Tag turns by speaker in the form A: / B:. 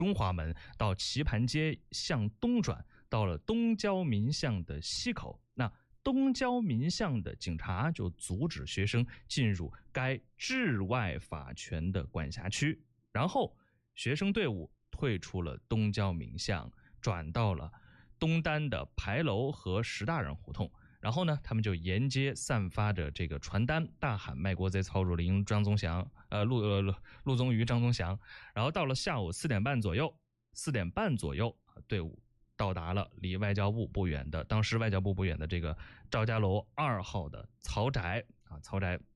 A: 中华门到棋盘街向东转，到了东交民巷的西口。那东交民巷的警察就阻止学生进入该治外法权的管辖区，然后学生队伍退出了东交民巷，转到了东单的牌楼和石大人胡同。然后呢，他们就沿街散发着这个传单，大喊卖国贼曹汝霖、张宗祥、陆宗舆、张宗祥。然后到了下午4点半左右，队伍到达了离外交部不远的，当时外交部不远的这个赵家楼2号的曹宅啊，曹宅